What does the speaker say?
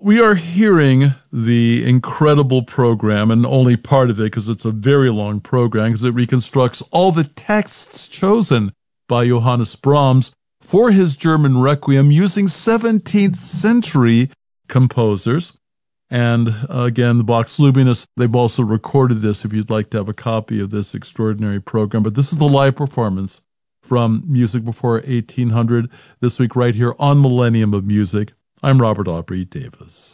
We are hearing the incredible program, and only part of it because it's a very long program, because it reconstructs all the texts chosen by Johannes Brahms for his German Requiem using 17th century composers. And again, the Vox Luminis, they've also recorded this if you'd like to have a copy of this extraordinary program. But this is the live performance from Music Before 1800, this week right here on Millennium of Music. I'm Robert Aubrey Davis.